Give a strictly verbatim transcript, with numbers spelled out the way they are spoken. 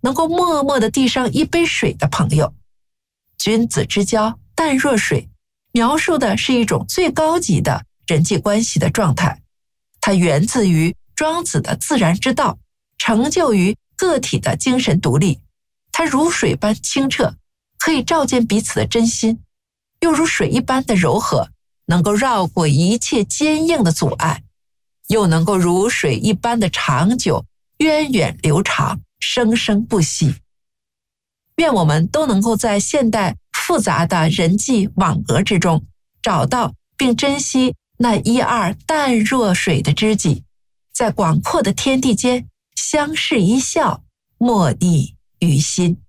能够默默地递上一杯水的朋友。君子之交淡若水，描述的是一种最高级的人际关系的状态，它源自于庄子的自然之道，成就于个体的精神独立。它如水般清澈，可以照见彼此的真心，又如水一般的柔和，能够绕过一切坚硬的阻碍，又能够如水一般的长久，源远流长，生生不息。愿我们都能够在现代复杂的人际网格之中，找到并珍惜那一二淡若水的知己，在广阔的天地间相视一笑，莫逆于心。